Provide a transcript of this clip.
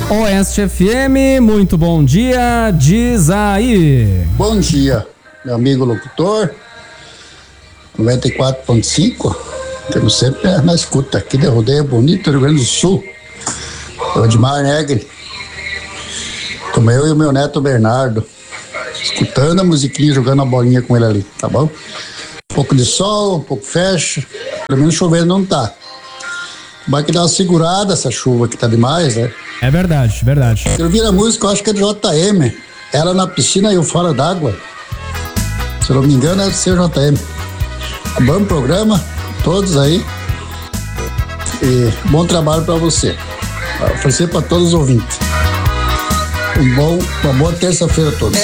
Oeste FM, muito bom dia, diz aí. Bom dia, meu amigo locutor, 94.5, temos sempre na escuta aqui de Rodeio Bonito, Rio Grande do Sul, o Edmar Negri, como eu e o meu neto Bernardo, escutando a musiquinha, jogando a bolinha com ele ali, tá bom? Um pouco de sol, um pouco fecha, pelo menos chovendo não tá. Vai que dá uma segurada essa chuva que tá demais, né? É verdade, verdade. Eu vi a música, eu acho que é do JM. Ela na piscina e eu fora d'água. Se eu não me engano, é do seu JM. Bom programa, todos aí. E bom trabalho pra você. Oferecer pra todos os ouvintes. Uma boa terça-feira a todos.